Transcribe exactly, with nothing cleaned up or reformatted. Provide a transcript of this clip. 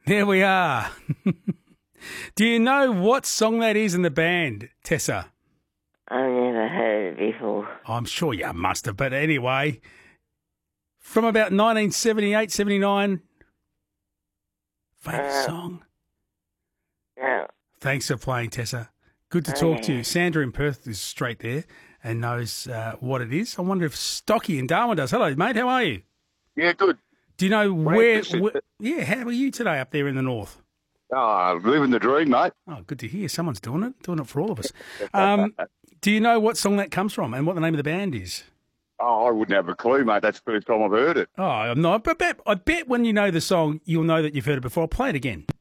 There we are. Do you know what song that is in the band, Tessa? I've never heard it before. I'm sure you must have, but anyway, from about nineteen seventy-eight, seventy-nine, famous Uh, song. No. Thanks for playing, Tessa. Good to Oh, talk yeah. to you. Sandra in Perth is straight there and knows uh, what it is. I wonder if Stocky in Darwin does. Hello, mate. How are you? Yeah, good. Do you know Where where, is it? where... Yeah, how are you today up there in the north? Oh, living the dream, mate. Oh, good to hear. Someone's doing it, doing it for all of us. Um, do you know what song that comes from and what the name of the band is? Oh, I wouldn't have a clue, mate. That's the first time I've heard it. Oh, I'm not. But bet, I bet when you know the song, you'll know that you've heard it before. I'll play it again.